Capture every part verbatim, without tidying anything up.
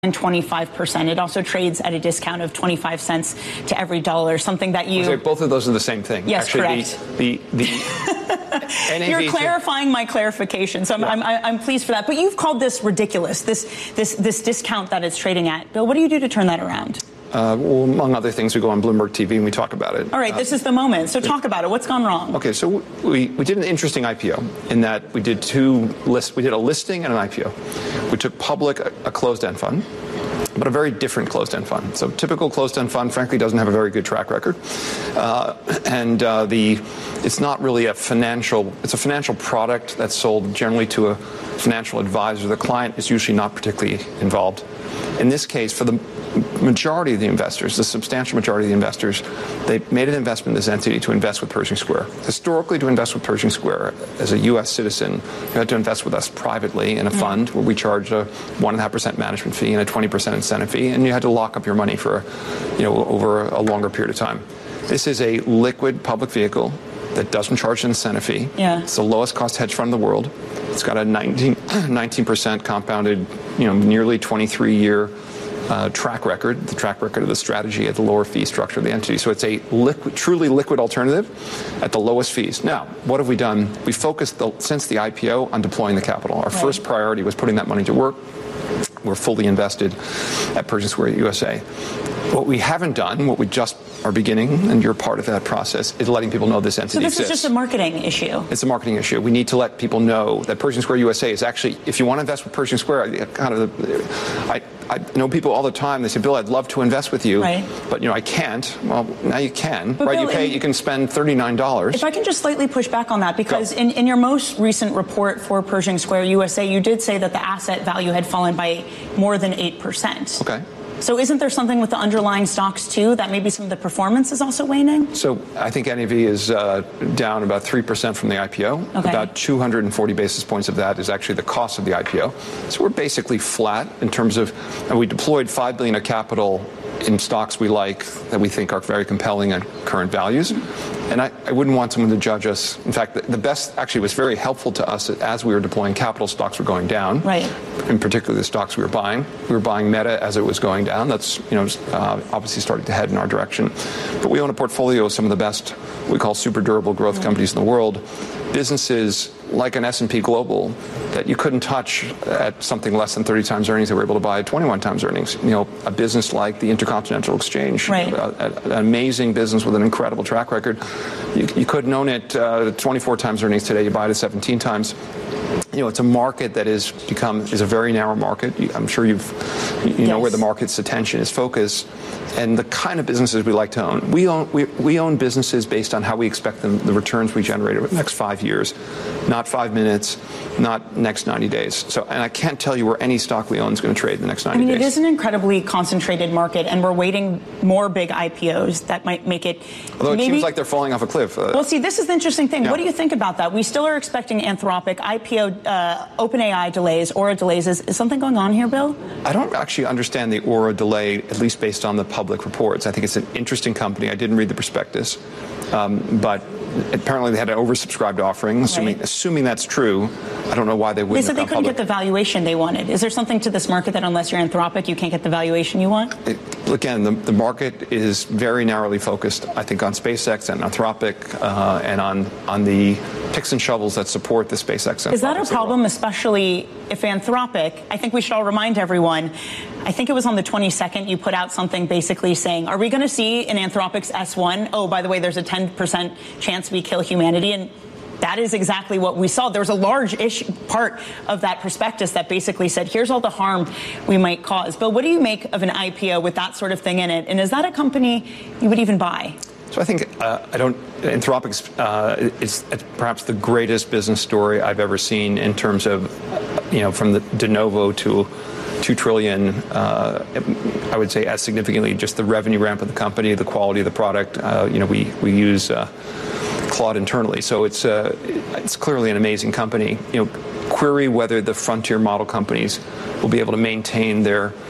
and twenty-five percent. It also trades at a discount of twenty-five cents to every dollar, something that you... So both of those are the same thing. Yes, Actually, correct. The, the, the N A V You're clarifying my clarification, so I'm, yeah. I'm, I'm pleased for that. But you've called this ridiculous, this, this, this discount that it's trading at. Bill, what do you do to turn that around? Uh, well, among other things, we go on Bloomberg T V and we talk about it. All right, uh, this is the moment. So talk about it. What's gone wrong? Okay, so we, we did an interesting I P O in that we did two lists. We did a listing and an I P O. We took public a, a closed-end fund, but a very different closed-end fund. So typical closed-end fund, frankly, doesn't have a very good track record. Uh, and uh, the it's not really a financial, it's a financial product that's sold generally to a financial advisor. The client is usually not particularly involved. In this case, for the majority of the investors, the substantial majority of the investors, they made an investment in this entity to invest with Pershing Square. Historically, to invest with Pershing Square, as a U S citizen, you had to invest with us privately in a fund where we charged a one and a half percent management fee and a twenty percent incentive fee, and you had to lock up your money for, you know, over a longer period of time. This is a liquid public vehicle that doesn't charge an incentive fee. Yeah. It's the lowest cost hedge fund in the world. It's got a nineteen percent compounded, you know, nearly twenty-three year Uh, track record, the track record of the strategy at the lower fee structure of the entity. So it's a liquid, truly liquid alternative at the lowest fees. Now, what have we done? We focused the, since the I P O on deploying the capital. Our right. first priority was putting that money to work. We're fully invested at Pershing Square U S A. What we haven't done, what we just are beginning, and you're part of that process, is letting people know this entity exists. So this exists. is just a marketing issue? It's a marketing issue. We need to let people know that Pershing Square U S A is actually, if you want to invest with Pershing Square, kind of, I, I know people all the time, they say, Bill, I'd love to invest with you, right. but, you know, I can't. Well, now you can, but right? Bill, you pay, in, you can spend thirty-nine dollars. If I can just slightly push back on that, because in, in your most recent report for Pershing Square U S A, you did say that the asset value had fallen by more than eight percent. Okay. So isn't there something with the underlying stocks, too, that maybe some of the performance is also waning? So I think N A V is uh, down about three percent from the I P O. Okay. About two hundred forty basis points of that is actually the cost of the I P O. So we're basically flat in terms of, and we deployed five billion dollars of capital in stocks we like that we think are very compelling at current values. And I, I wouldn't want someone to judge us. In fact, the, the best actually was very helpful to us as we were deploying capital. Stocks were going down. Right. In particular, the stocks we were buying. We were buying Meta as it was going down. That's, you know, uh, obviously starting to head in our direction. But we own a portfolio of some of the best, we call super durable growth mm-hmm. companies in the world. Businesses like an S and P Global that you couldn't touch at something less than thirty times earnings that we're able to buy at twenty-one times earnings. You know, a business like the Intercontinental Exchange, right. a, a, an amazing business with an incredible track record. You, you couldn't own it uh, at twenty-four times earnings today. You buy it at seventeen times. You know, it's a market that is become is a very narrow market. I'm sure you've you yes. know where the market's attention is focused, and the kind of businesses we like to own. We own we, we own businesses based on how we expect them, the returns we generate over the next five years, not five minutes, not next ninety days. So, and I can't tell you where any stock we own is going to trade in the next ninety days. I mean, days. It is an incredibly concentrated market, and we're waiting more big I P Os that might make it. Although maybe, it seems like they're falling off a cliff. Uh, well, see, this is the interesting thing. Yeah. What do you think about that? We still are expecting Anthropic, I P O, uh, OpenAI delays, Aura delays. Is, is something going on here, Bill? I don't actually understand the Aura delay, at least based on the public reports. I think it's an interesting company. I didn't read the prospectus, um, but apparently they had an oversubscribed offering. Assuming, right. assuming that's true, I don't know why they wouldn't. They said they have couldn't public. get the valuation they wanted. Is there something to this market that unless you're Anthropic, you can't get the valuation you want? It, again, the, the market is very narrowly focused, I think, on SpaceX and Anthropic uh, and on, on the picks and shovels that support the SpaceX. Is that a problem, especially if Anthropic, I think we should all remind everyone, I think it was on the twenty-second, you put out something basically saying, are we going to see in Anthropic's S one, oh, by the way, there's a ten percent chance we kill humanity? And that is exactly what we saw. There was a large issue, part of that prospectus that basically said, here's all the harm we might cause. But what do you make of an I P O with that sort of thing in it? And is that a company you would even buy? So I think uh, I don't. Anthropic's uh, is perhaps the greatest business story I've ever seen in terms of, you know, from the de novo to two trillion. Uh, I would say as significantly just the revenue ramp of the company, the quality of the product. Uh, you know, we we use uh, Claude internally, so it's uh, it's clearly an amazing company. You know, query whether the frontier model companies will be able to maintain their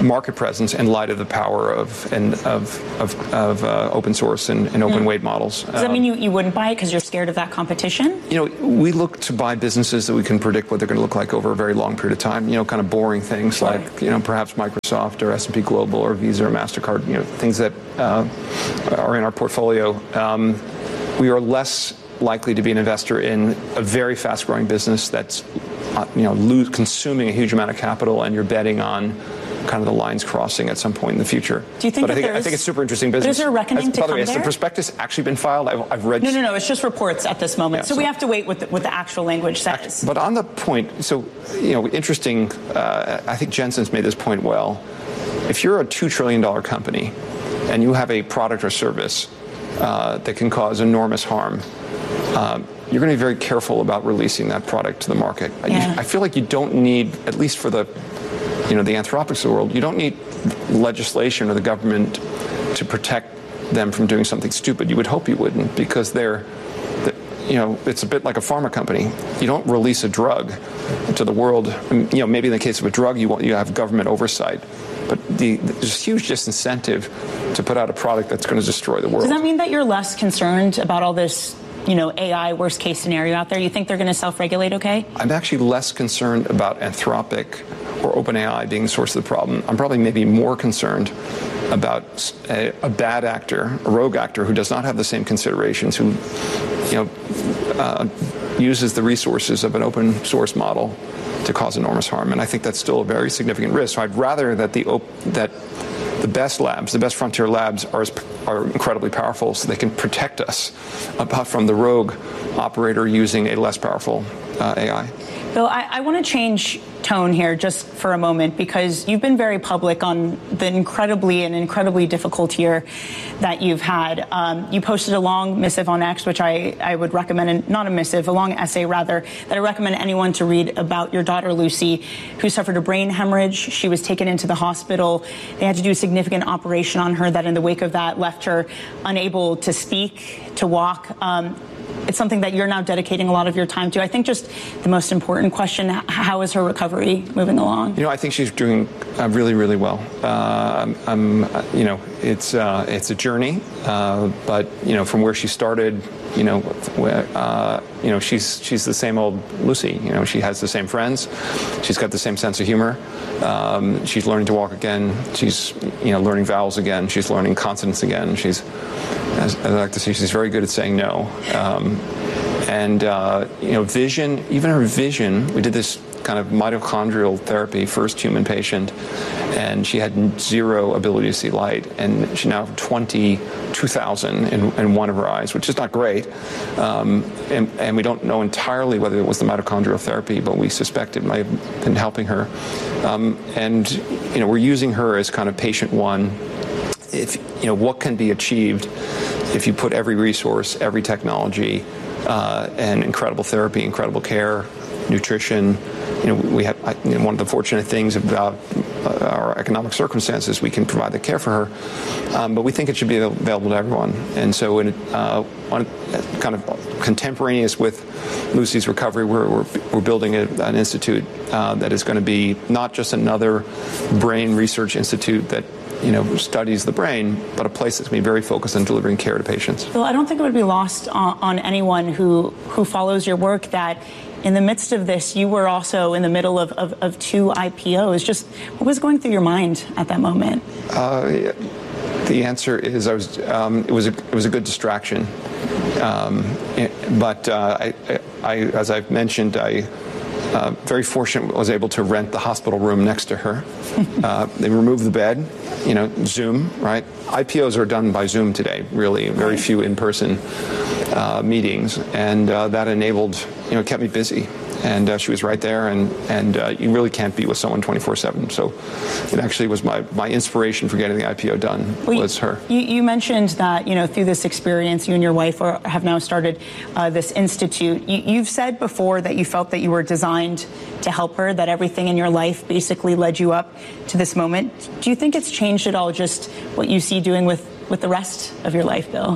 market presence in light of the power of and of of, of uh, open source and, and open mm. weight models. Does that um, mean you, you wouldn't buy it because you're scared of that competition? You know, we look to buy businesses that we can predict what they're going to look like over a very long period of time. You know, kind of boring things sure. like, you know, perhaps Microsoft or S and P Global or Visa or MasterCard, you know, things that uh, are in our portfolio. Um, we are less likely to be an investor in a very fast-growing business that's, uh, you know, lose, consuming a huge amount of capital, and you're betting on kind of the lines crossing at some point in the future. Do you think but I think, I think it's super interesting business. Is there a reckoning has, to by the come way, has there? the prospectus actually been filed? I've, I've read. No, no, no. It's just reports at this moment. Yeah, so, so we have to wait what the, what the actual language says. But on the point, so, you know, interesting, uh, I think Jensen's made this point well. If you're a two trillion dollars company and you have a product or service uh, that can cause enormous harm, um, you're going to be very careful about releasing that product to the market. Yeah. I, I feel like you don't need, at least for the, you know, the Anthropics of the world, you don't need legislation or the government to protect them from doing something stupid. You would hope you wouldn't, because they're, you know, it's a bit like a pharma company. You don't release a drug to the world. You know, maybe in the case of a drug, you want, you have government oversight. But the, there's a huge disincentive to put out a product that's going to destroy the world. Does that mean that you're less concerned about all this, you know, A I worst case scenario out there? You think they're going to self-regulate okay? I'm actually less concerned about Anthropic or OpenAI being the source of the problem. I'm probably maybe more concerned about a, a bad actor, a rogue actor who does not have the same considerations, who, you know, uh, uses the resources of an open source model to cause enormous harm. And I think that's still a very significant risk. So I'd rather that the op- that the best labs, the best frontier labs, are are incredibly powerful, so they can protect us about from the rogue operator using a less powerful uh, A I. Bill, I, I want to change tone here just for a moment, because you've been very public on the incredibly and incredibly difficult year that you've had. Um, you posted a long missive on X, which I, I would recommend, not a missive, a long essay rather, that I recommend anyone to read about your daughter, Lucy, who suffered a brain hemorrhage. She was taken into the hospital. They had to do a significant operation on her that in the wake of that left her unable to speak, to walk. Um, It's something that you're now dedicating a lot of your time to. I think just the most important question, how is her recovery moving along? You know, I think she's doing uh, really, really well. Uh, I'm, you know, it's uh, it's a journey, uh, but, you know, from where she started, you know, uh, you know, she's she's the same old Lucy. You know, she has the same friends. She's got the same sense of humor. Um, she's learning to walk again. She's, you know, learning vowels again. She's learning consonants again. She's, as I like to say, she's very good at saying no. Um, and, uh, you know, vision, even her vision, we did this kind of mitochondrial therapy, first human patient, and she had zero ability to see light. And she now has twenty-two thousand in, in one of her eyes, which is not great. Um, and, and we don't know entirely whether it was the mitochondrial therapy, but we suspect it might have been helping her. Um, and, you know, we're using her as kind of patient one. If, you know, what can be achieved if you put every resource, every technology, uh, and incredible therapy, incredible care, nutrition. You know, we have, you know, one of the fortunate things about uh, our economic circumstances, we can provide the care for her, um, but we think it should be available to everyone. And so, in uh, one kind of contemporaneous with Lucy's recovery, we're we're, we're building a, an institute uh, that is going to be not just another brain research institute that, you know, studies the brain, but a place that's going to be very focused on delivering care to patients. Well, I don't think it would be lost on, on anyone who who follows your work that in the midst of this, you were also in the middle of, of, of two I P Os. Just what was going through your mind at that moment? Uh, the answer is I was. Um, it was a, it was a good distraction, um, it, but uh, I, I, as I've mentioned, I. Uh, very fortunate was able to rent the hospital room next to her. Uh, they removed the bed, you know, Zoom, right? I P Os are done by Zoom today, really, very few in-person uh, meetings, and uh, that enabled, you know, kept me busy. And uh, she was right there, and, and uh, you really can't be with someone twenty-four seven. So it actually was my, my inspiration for getting the I P O done well, was her. You, you mentioned that, you know, through this experience, you and your wife are, have now started uh, this institute. You, you've said before that you felt that you were designed to help her, that everything in your life basically led you up to this moment. Do you think it's changed at all, just what you see doing with, with the rest of your life, Bill?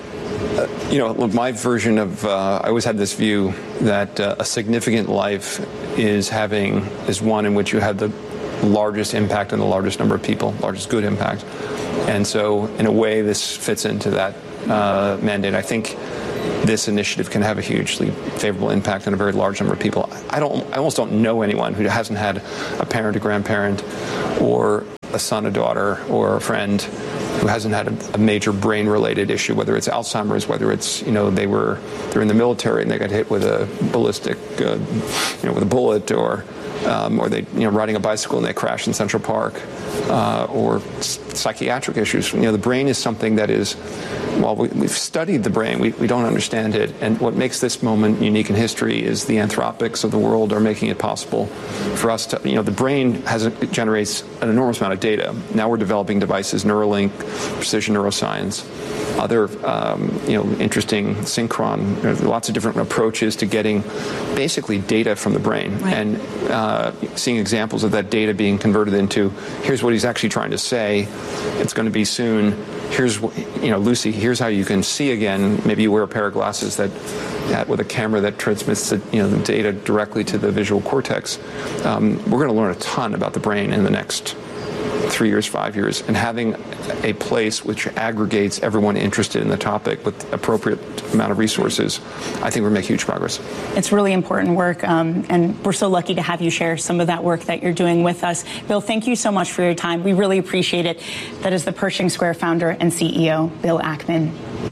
Uh, you know, look, my version of, uh, I always had this view that uh, a significant life is having, is one in which you have the largest impact on the largest number of people, largest good impact. And so, in a way, this fits into that uh, mandate. I think this initiative can have a hugely favorable impact on a very large number of people. I don't, I almost don't know anyone who hasn't had a parent, a grandparent, or a son, a daughter, or a friend who hasn't had a, a major brain-related issue, whether it's Alzheimer's, whether it's, you know, they were they're in the military and they got hit with a ballistic, uh, you know, with a bullet, or um, or they, you know, riding a bicycle and they crash in Central Park, uh, or psychiatric issues. You know, the brain is something that is, while we, we've studied the brain, we, we don't understand it. And what makes this moment unique in history is the Anthropics of the world are making it possible for us to, you know, the brain has it generates an enormous amount of data. Now we're developing devices, Neuralink, precision neuroscience, other, um, you know, interesting synchron, there's lots of different approaches to getting basically data from the brain, right. and uh, seeing examples of that data being converted into, here's what he's actually trying to say, it's going to be soon, here's, you know, Lucy, here's how you can see again, maybe you wear a pair of glasses that, that with a camera that transmits the, you know, the data directly to the visual cortex. Um, we're going to learn a ton about the brain in the next three years, five years, and having a place which aggregates everyone interested in the topic with appropriate amount of resources, I think we'll make huge progress. It's really important work, um, and we're so lucky to have you share some of that work that you're doing with us. Bill, thank you so much for your time. We really appreciate it. That is the Pershing Square founder and C E O, Bill Ackman.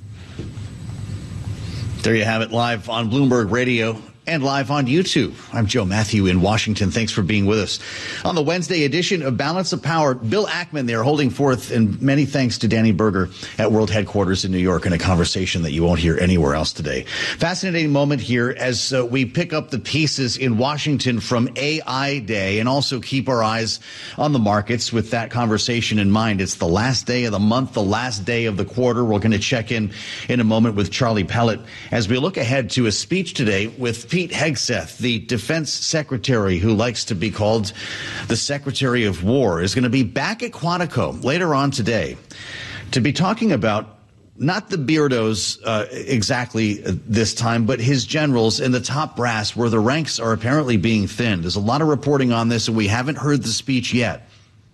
There you have it, live on Bloomberg Radio and live on YouTube. I'm Joe Matthew in Washington. Thanks for being with us. On the Wednesday edition of Balance of Power, Bill Ackman there holding forth, and many thanks to Danny Berger at World Headquarters in New York in a conversation that you won't hear anywhere else today. Fascinating moment here as uh, we pick up the pieces in Washington from A I Day and also keep our eyes on the markets with that conversation in mind. It's the last day of the month, the last day of the quarter. We're going to check in in a moment with Charlie Pellet as we look ahead to a speech today with Pete Hegseth, the defense secretary who likes to be called the Secretary of War, is going to be back at Quantico later on today to be talking about not the Beardos uh, exactly this time, but his generals in the top brass where the ranks are apparently being thinned. There's a lot of reporting on this, and we haven't heard the speech yet.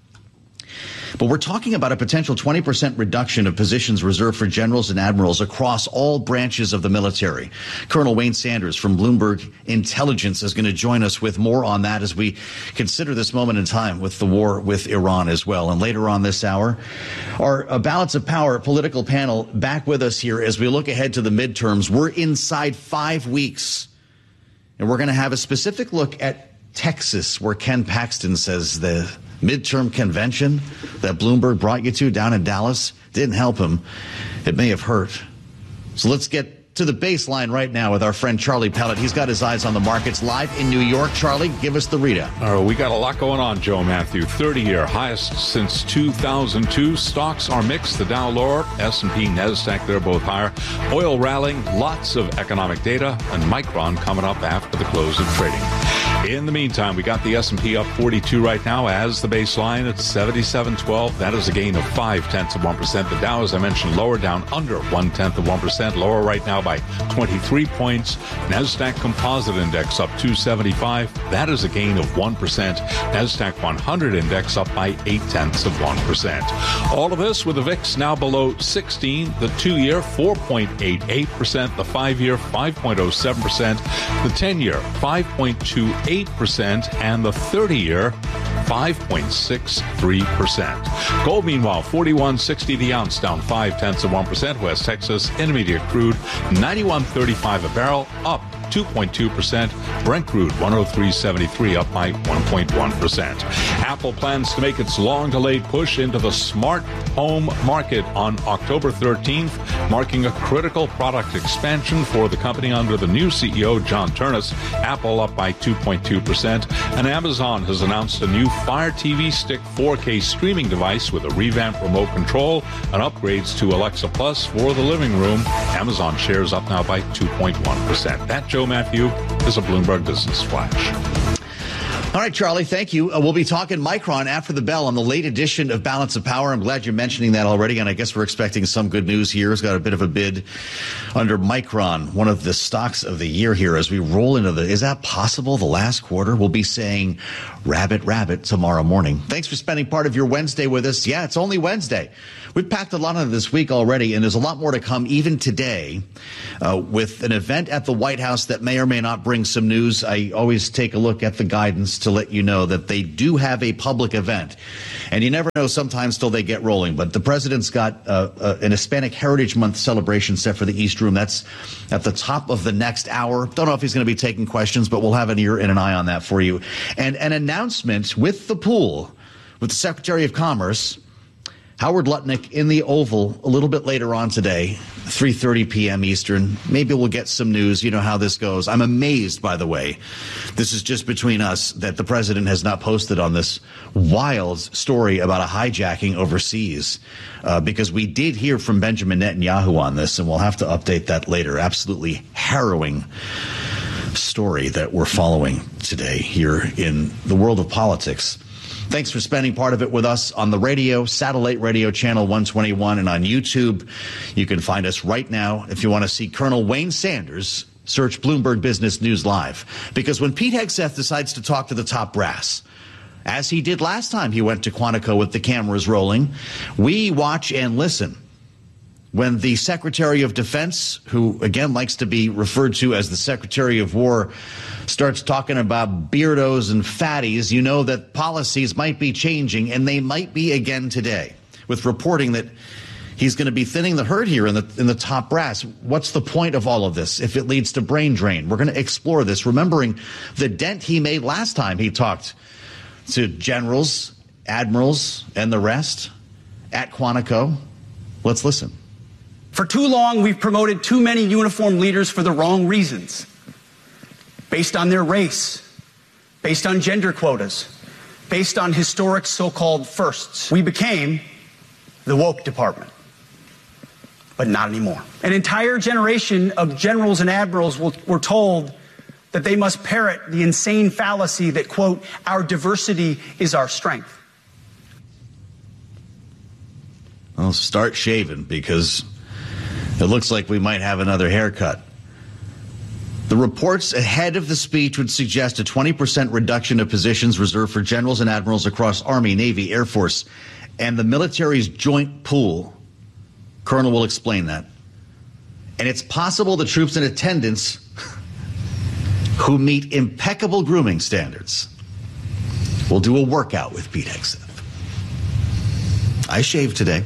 But we're talking about a potential twenty percent reduction of positions reserved for generals and admirals across all branches of the military. Colonel Wayne Sanders from Bloomberg Intelligence is going to join us with more on that as we consider this moment in time with the war with Iran as well. And later on this hour, our uh, Balance of Power political panel back with us here as we look ahead to the midterms. We're inside five weeks, and we're going to have a specific look at Texas, where Ken Paxton says the midterm convention that Bloomberg brought you to down in Dallas didn't help him. It may have hurt. So let's get to the baseline right now with our friend Charlie Pellet. He's got his eyes on the markets live in New York. Charlie, give us the readout. All right, we got a lot going on, Joe Matthew. thirty-year highest since two thousand two. Stocks are mixed. The Dow lower, S and P, NASDAQ, they're both higher. Oil rallying, lots of economic data, and Micron coming up after the close of trading. In the meantime, we got the S and P up forty-two right now as the baseline at seventy-seven twelve. That is a gain of five tenths of one percent. The Dow, as I mentioned, lower, down under one tenth of one percent, lower right now by twenty-three points. NASDAQ Composite Index up two seventy-five. That is a gain of one percent. NASDAQ one hundred Index up by eight tenths of one percent. All of this with the V I X now below sixteen. The two-year four point eight eight percent. The five-year five point oh seven percent. The ten-year five point two eight percent, and the thirty-year five point six three percent. Gold, meanwhile, forty-one sixty the ounce, down five tenths of one percent. West Texas Intermediate crude ninety-one thirty-five a barrel, up two point two percent. Brent crude one oh three seventy-three, up by one point one percent. Apple plans to make its long-delayed push into the smart home market on October thirteenth, marking a critical product expansion for the company under the new C E O, John Ternus. Apple up by two point two percent. And Amazon has announced a new Fire T V Stick four K streaming device with a revamped remote control and upgrades to Alexa Plus for the living room. Amazon shares up now by two point one percent. That, Joe Matthew, is a Bloomberg Business Flash. All right, Charlie, thank you. Uh, we'll be talking Micron after the bell on the late edition of Balance of Power. I'm glad you're mentioning that already, and I guess we're expecting some good news here. It's got a bit of a bid under Micron, one of the stocks of the year here as we roll into the, is that possible, the last quarter? We'll be saying rabbit, rabbit tomorrow morning. Thanks for spending part of your Wednesday with us. Yeah, it's only Wednesday. We've packed a lot of this week already, and there's a lot more to come even today uh, with an event at the White House that may or may not bring some news. I always take a look at the guidance to let you know that they do have a public event. And you never know sometimes till they get rolling. But the president's got uh, uh, an Hispanic Heritage Month celebration set for the East Room. That's at the top of the next hour. Don't know if he's going to be taking questions, but we'll have an ear and an eye on that for you. And an announcement with the pool, with the Secretary of Commerce, Howard Lutnick, in the Oval a little bit later on today, three thirty p.m. Eastern. Maybe we'll get some news. You know how this goes. I'm amazed, by the way, this is just between us, that the president has not posted on this wild story about a hijacking overseas, uh, because we did hear from Benjamin Netanyahu on this, and we'll have to update that later. Absolutely harrowing story that we're following today here in the world of politics. Thanks for spending part of it with us on the radio, satellite radio channel one twenty-one, and on YouTube. You can find us right now. If you want to see Colonel Wayne Sanders, search Bloomberg Business News Live. Because when Pete Hegseth decides to talk to the top brass, as he did last time he went to Quantico with the cameras rolling, we watch and listen. When the Secretary of Defense, who again likes to be referred to as the Secretary of War, starts talking about beardos and fatties, you know that policies might be changing, and they might be again today, with reporting that he's going to be thinning the herd here in the in the top brass. What's the point of all of this if it leads to brain drain? We're going to explore this, remembering the dent he made last time he talked to generals, admirals, and the rest at Quantico. Let's listen. For too long, we've promoted too many uniformed leaders for the wrong reasons, based on their race, based on gender quotas, based on historic so-called firsts. We became the woke department, but not anymore. An entire generation of generals and admirals were told that they must parrot the insane fallacy that, quote, our diversity is our strength. I'll start shaving because it looks like we might have another haircut. The reports ahead of the speech would suggest a twenty percent reduction of positions reserved for generals and admirals across Army, Navy, Air Force, and the military's joint pool. Colonel will explain that. And it's possible the troops in attendance who meet impeccable grooming standards will do a workout with Pete Hegseth. I shaved today.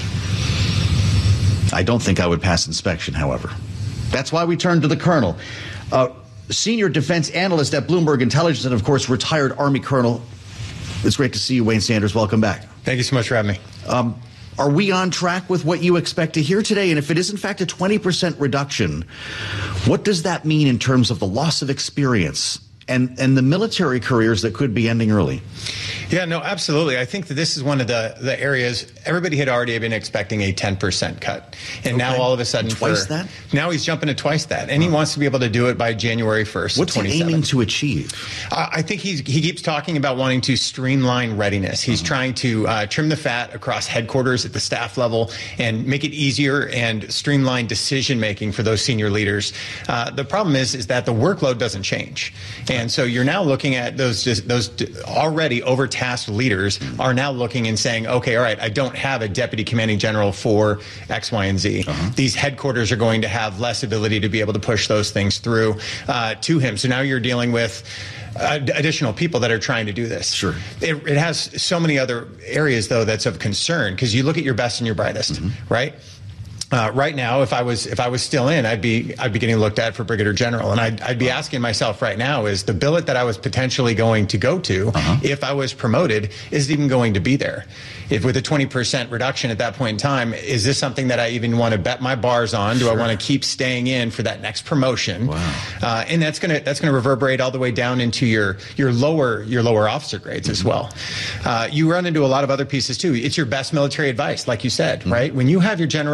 I don't think I would pass inspection, however. That's why we turn to the Colonel. Uh, senior defense analyst at Bloomberg Intelligence and, of course, retired Army Colonel. It's great to see you, Wayne Sanders. Welcome back. Thank you so much for having me. Um, are we on track with what you expect to hear today? And if it is, in fact, a twenty percent reduction, what does that mean in terms of the loss of experience and, and the military careers that could be ending early? Yeah, no, absolutely. I think that this is one of the, the areas everybody had already been expecting a ten percent cut. And okay. now all of a sudden, twice for, that? Now he's jumping to twice that. And uh-huh. he wants to be able to do it by January first. What's he aiming to achieve? Uh, I think he's, he keeps talking about wanting to streamline readiness. He's uh-huh. trying to uh, trim the fat across headquarters at the staff level and make it easier and streamline decision making for those senior leaders. Uh, the problem is, is that the workload doesn't change. And so you're now looking at those, those already over tasked leaders are now looking and saying, okay, all right, I don't have a deputy commanding general for X, Y, and Z. Uh-huh. These headquarters are going to have less ability to be able to push those things through uh, to him. So now you're dealing with uh, additional people that are trying to do this. Sure. It, it has so many other areas, though, that's of concern because you look at your best and your brightest, mm-hmm. right? Uh, right now, if I was if I was still in, I'd be I'd be getting looked at for brigadier general, and I'd I'd be asking myself right now: is the billet that I was potentially going to go to, uh-huh. if I was promoted, is it even going to be there? If with a twenty percent reduction at that point in time, is this something that I even want to bet my bars on? Do sure. I want to keep staying in for that next promotion? Wow. Uh, and that's gonna that's gonna reverberate all the way down into your your lower your lower officer grades mm-hmm. as well. Uh, you run into a lot of other pieces too. It's your best military advice, like you said, mm-hmm. right? When you have your general officer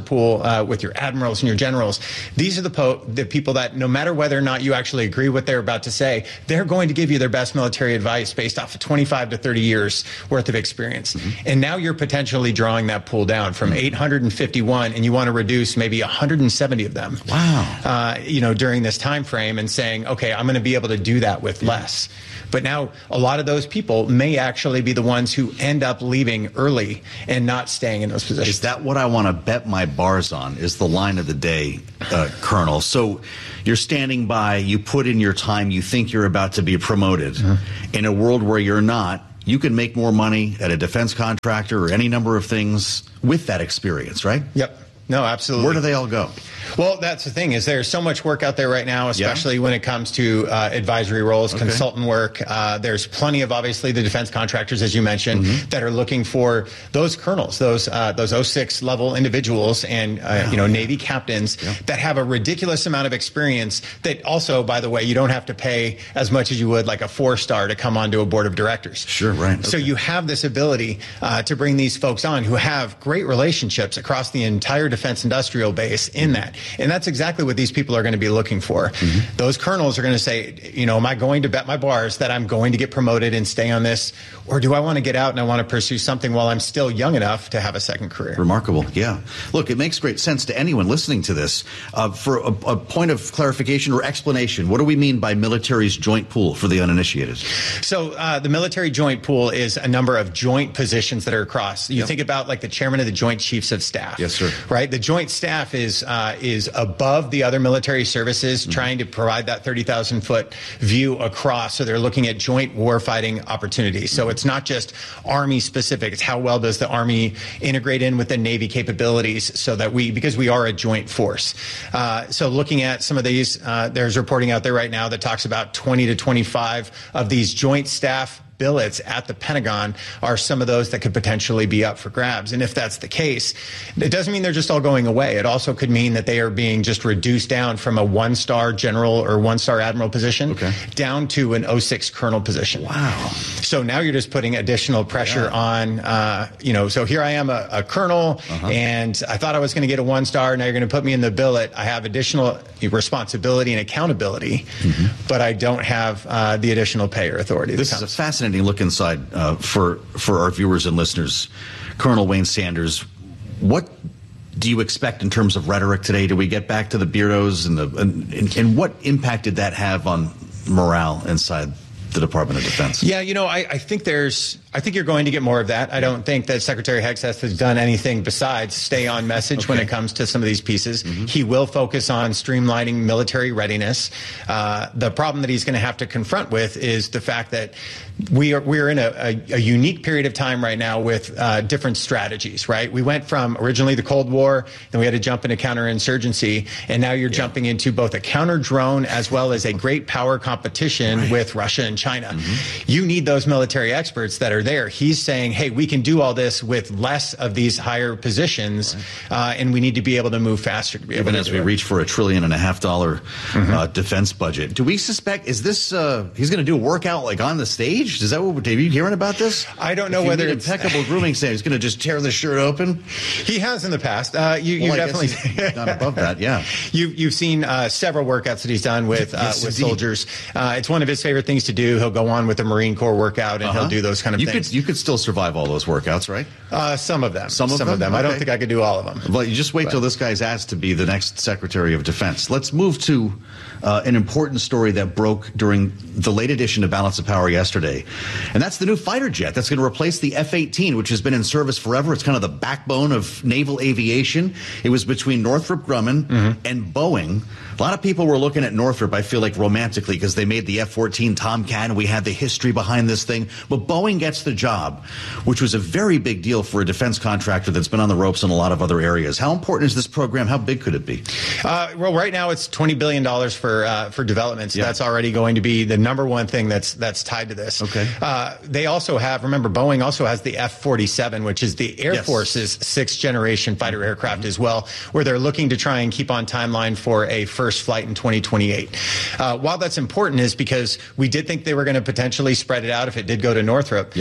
pool uh, with your admirals and your generals. These are the, po- the people that, no matter whether or not you actually agree with what they're about to say, they're going to give you their best military advice based off of twenty-five to thirty years worth of experience. Mm-hmm. And now you're potentially drawing that pool down from mm-hmm. eight hundred fifty-one, and you want to reduce maybe one hundred seventy of them. Wow. Uh, you know, during this time frame, and saying, okay, I'm going to be able to do that with yeah. less. But now a lot of those people may actually be the ones who end up leaving early and not staying in those positions. Is that what I want to bet my bars on, is the line of the day, uh, Colonel? So you're standing by, you put in your time, you think you're about to be promoted. Mm-hmm. In a world where you're not, you can make more money at a defense contractor or any number of things with that experience, right? Yep. No, absolutely. Where do they all go? Well, that's the thing, is there's so much work out there right now, especially yeah. when it comes to uh, advisory roles, okay. consultant work. Uh, there's plenty of, obviously, the defense contractors, as you mentioned, mm-hmm. that are looking for those colonels, those uh, those oh six level individuals and, uh, wow. you know, Navy captains yeah. that have a ridiculous amount of experience that also, by the way, you don't have to pay as much as you would like a four-star to come onto a board of directors. Sure, right. Okay. So you have this ability uh, to bring these folks on who have great relationships across the entire defense industrial base in that. And that's exactly what these people are going to be looking for. Mm-hmm. Those colonels are going to say, you know, am I going to bet my bars that I'm going to get promoted and stay on this? Or do I want to get out and I want to pursue something while I'm still young enough to have a second career? Remarkable. Yeah. Look, it makes great sense to anyone listening to this. Uh, for a, a point of clarification or explanation, what do we mean by military's joint pool for the uninitiated? So uh, the military joint pool is a number of joint positions that are across. You yep. think about like the chairman of the Joint Chiefs of Staff. Yes, sir. Right? The Joint Staff is uh, is above the other military services, mm-hmm. trying to provide that thirty thousand foot view across. So they're looking at joint warfighting opportunities. So it's not just Army specific. It's how well does the Army integrate in with the Navy capabilities, so that we, because we are a joint force. Uh, so looking at some of these, uh, there's reporting out there right now that talks about twenty to twenty-five of these joint staff billets at the Pentagon are some of those that could potentially be up for grabs. And if that's the case, it doesn't mean they're just all going away. It also could mean that they are being just reduced down from a one-star general or one-star admiral position okay. down to an oh six colonel position. Wow. So now you're just putting additional pressure yeah. on, uh, you know, so here I am a, a colonel uh-huh. and I thought I was going to get a one-star. Now you're going to put me in the billet. I have additional responsibility and accountability, mm-hmm. but I don't have uh, the additional pay or authority. This is a fascinating look inside uh, for for our viewers and listeners. Colonel Wayne Sanders, what do you expect in terms of rhetoric today? Do we get back to the Beardos and the and, and, and what impact did that have on morale inside the Department of Defense? Yeah, you know, I, I think there's, I think you're going to get more of that. I don't think that Secretary Hegseth has done anything besides stay on message okay. when it comes to some of these pieces. Mm-hmm. He will focus on streamlining military readiness. Uh, the problem that he's going to have to confront with is the fact that we are we're in a, a, a unique period of time right now with uh, different strategies, right? We went from originally the Cold War, then we had to jump into counterinsurgency, and now you're yeah. jumping into both a counter drone as well as a great power competition right. with Russia and China. Mm-hmm. You need those military experts that are there. He's saying, hey, we can do all this with less of these higher positions, right. uh, and we need to be able to move faster to be Even able to as do we it. reach for a trillion and a half dollar mm-hmm. uh, defense budget. Do we suspect, is this, uh, he's going to do a workout like on the stage? Is that what, are you hearing about this? I don't know if you whether need it's impeccable grooming saying he's going to just tear the shirt open. He has in the past. Uh, you, well, you I definitely not above that. Yeah. You, you've seen uh, several workouts that he's done with uh, yes, with indeed. soldiers. Uh, it's one of his favorite things to do. He'll go on with the Marine Corps workout and uh-huh. he'll do those kind of you things. Could, you could still survive all those workouts, right? Uh, some of them. Some of some them. Of them. Okay. I don't think I could do all of them. Well, you just wait but. till this guy's asked to be the next Secretary of Defense. Let's move to uh, an important story that broke during the late edition of Balance of Power yesterday, and that's the new fighter jet that's going to replace the F eighteen, which has been in service forever. It's kind of the backbone of naval aviation. It was between Northrop Grumman mm-hmm. and Boeing. A lot of people were looking at Northrop, I feel like, romantically, because they made the F fourteen Tomcat, and we had the history behind this thing. But Boeing gets the job, which was a very big deal for a defense contractor that's been on the ropes in a lot of other areas. How important is this program? How big could it be? Uh, well, right now it's twenty billion dollars for uh, for development. So yeah. that's already going to be the number one thing that's that's tied to this. Okay. Uh, they also have, remember, Boeing also has the F forty-seven, which is the Air yes. Force's sixth generation fighter aircraft mm-hmm. as well, where they're looking to try and keep on timeline for a first flight in twenty twenty-eight. Uh, while that's important is because we did think they were going to potentially spread it out if it did go to Northrop. Yep.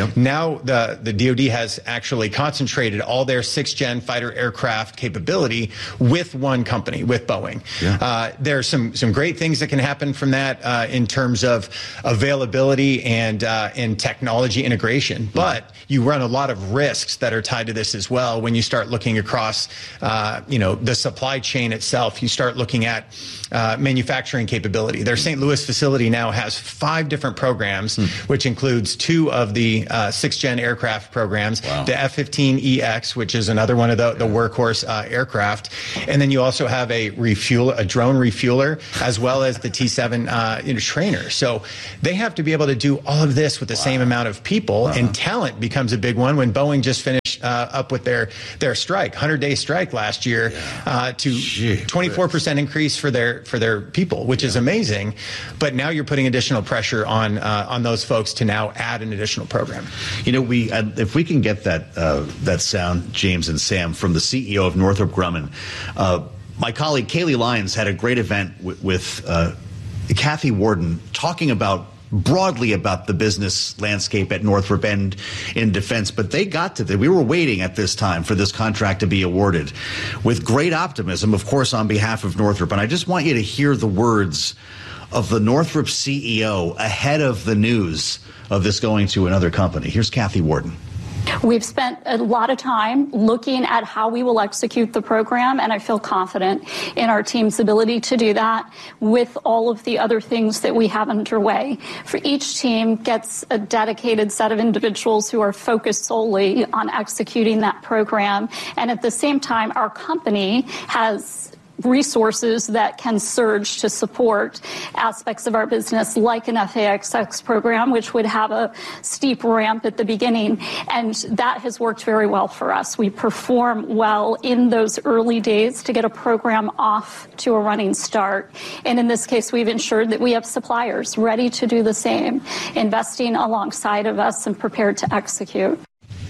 Now the, the D O D has actually concentrated all their sixth-gen fighter aircraft capability with one company, with Boeing. Yeah. Uh, there are some, some great things that can happen from that uh, in terms of availability and, uh, and technology integration. But you run a lot of risks that are tied to this as well when you start looking across, uh, you know, the supply chain itself. You start looking at uh, manufacturing capability. Their Saint Louis facility now has five different programs, hmm. which includes two of the uh, sixth-gen aircraft programs, wow. the F fifteen E X, which is another one of the, the workhorse uh, aircraft. And then you also have a refuel, a drone refueler, as well as the T seven uh, you know, trainer. So they have to be able to do all of this with the wow. same amount of people, uh-huh. and talent becomes a big one. When Boeing just finished uh, up with their, their strike, one hundred day strike last year, yeah. uh, to Gee, twenty-four percent increase for their for their people, which yeah. is amazing. But now you're putting additional pressure on uh, on those folks to now add an additional program. You know, we uh, if we can get that uh, that sound, James and Sam, from the C E O of Northrop Grumman. Uh, my colleague Kaylee Lyons had a great event w- with uh, Kathy Warden talking about broadly about the business landscape at Northrop and in defense, but they got to the, we were waiting at this time for this contract to be awarded with great optimism, of course, on behalf of Northrop. And I just want you to hear the words of the Northrop C E O ahead of the news of this going to another company. Here's Kathy Warden. We've spent a lot of time looking at how we will execute the program, and I feel confident in our team's ability to do that with all of the other things that we have underway. For each team gets a dedicated set of individuals who are focused solely on executing that program, and at the same time, our company has resources that can surge to support aspects of our business like an F A X X program, which would have a steep ramp at the beginning. And that has worked very well for us. We perform well in those early days to get a program off to a running start. And in this case, we've ensured that we have suppliers ready to do the same, investing alongside of us and prepared to execute.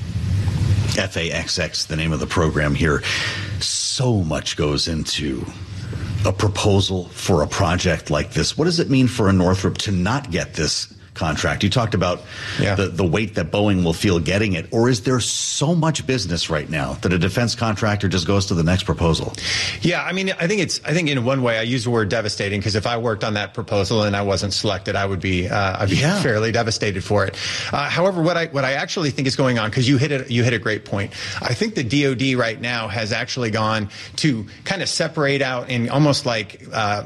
F A X X, the name of the program here. So much goes into a proposal for a project like this. What does it mean for a Northrop to not get this contract? You talked about yeah. the, the weight that Boeing will feel getting it. Or is there so much business right now that a defense contractor just goes to the next proposal? Yeah, I mean, I think it's, I think in one way I use the word devastating because if I worked on that proposal and I wasn't selected, I would be, uh, I'd be yeah. fairly devastated for it. Uh, however, what I, what I actually think is going on, because you hit it, you hit a great point. I think the D O D right now has actually gone to kind of separate out in almost like, uh,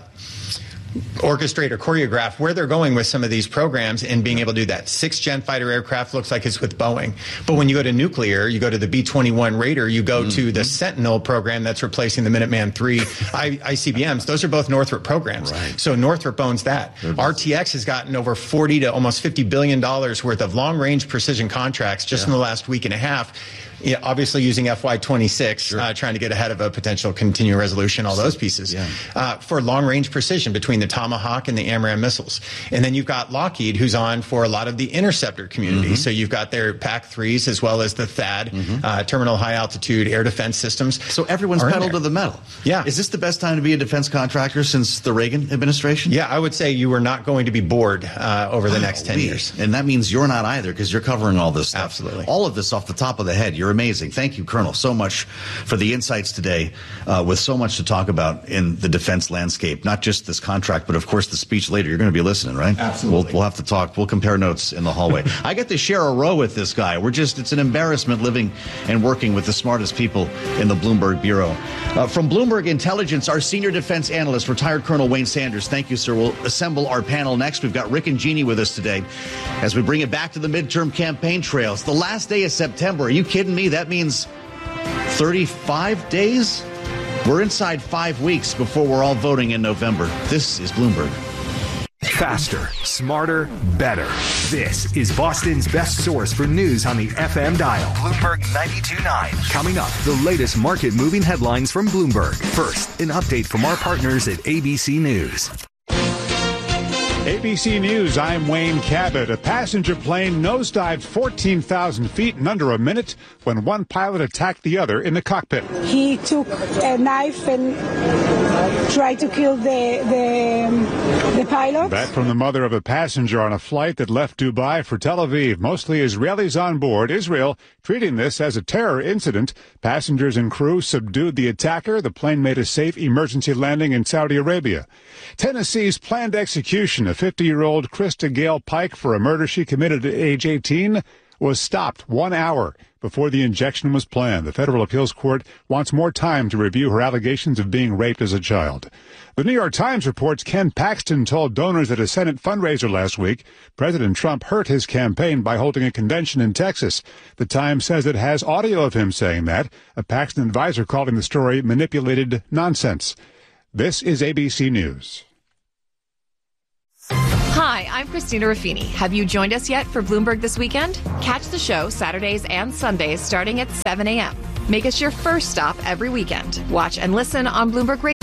orchestrate or choreograph where they're going with some of these programs and being able to do that. Sixth-gen fighter aircraft looks like it's with Boeing. But when you go to nuclear, you go to the B twenty-one Raider, you go mm-hmm. to the Sentinel program that's replacing the Minuteman three I C B Ms. Those are both Northrop programs. Right. So Northrop owns that. Mm-hmm. R T X has gotten over forty to almost fifty billion dollars worth of long-range precision contracts just yeah. in the last week and a half. Yeah, obviously using F Y twenty-six, sure. uh, trying to get ahead of a potential continuing resolution, all those pieces, yeah. uh, for long-range precision between the Tomahawk and the AMRAAM missiles. And then you've got Lockheed, who's on for a lot of the interceptor community. Mm-hmm. So you've got their P A C threes as well as the T H A D, mm-hmm. uh, Terminal High Altitude Air Defense Systems. So everyone's pedal to the metal. Yeah. Is this the best time to be a defense contractor since the Reagan administration? Yeah, I would say you are not going to be bored uh, over the wow, next ten years. And that means you're not either because you're covering all this stuff. Absolutely. All of this off the top of the head. You're amazing. Thank you, Colonel, so much for the insights today uh, with so much to talk about in the defense landscape, not just this contract, but of course the speech later. You're going to be listening, right? Absolutely. We'll, we'll have to talk. We'll compare notes in the hallway. I get to share a row with this guy. We're just, it's an embarrassment living and working with the smartest people in the Bloomberg Bureau. Uh, from Bloomberg Intelligence, our senior defense analyst, retired Colonel Wayne Sanders. Thank you, sir. We'll assemble our panel next. We've got Rick and Jeannie with us today as we bring it back to the midterm campaign trails. The last day of September. Are you kidding me? That means thirty-five days? We're inside five weeks before we're all voting in November. This is Bloomberg. Faster, smarter, better. This is Boston's best source for news on the F M dial. Bloomberg ninety-two point nine. Coming up, the latest market-moving headlines from Bloomberg. First, an update from our partners at A B C News. A B C News, I'm Wayne Cabot. A passenger plane nosedived fourteen thousand feet in under a minute when one pilot attacked the other in the cockpit. He took a knife and tried to kill the, the, the pilot. That from the mother of a passenger on a flight that left Dubai for Tel Aviv. Mostly Israelis on board. Israel treating this as a terror incident. Passengers and crew subdued the attacker. The plane made a safe emergency landing in Saudi Arabia. Tennessee's planned execution of fifty-year-old Krista Gale Pike for a murder she committed at age eighteen was stopped one hour before the injection was planned. The federal appeals court wants more time to review her allegations of being raped as a child. The New York Times reports Ken Paxton told donors at a Senate fundraiser last week President Trump hurt his campaign by holding a convention in Texas. The Times says it has audio of him saying that. A Paxton advisor calling the story manipulated nonsense. This is A B C News. Hi, I'm Christina Ruffini. Have you joined us yet for Bloomberg This Weekend? Catch the show Saturdays and Sundays starting at seven a.m. Make us your first stop every weekend. Watch and listen on Bloomberg Radio.